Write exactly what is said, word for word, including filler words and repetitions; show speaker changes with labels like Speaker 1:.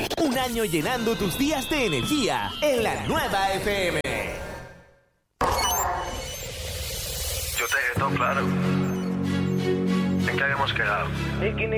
Speaker 1: Un año llenando tus días de energía en la nueva F M.
Speaker 2: Yo te dejé todo claro. ¿En qué habíamos quedado?
Speaker 3: Nicky,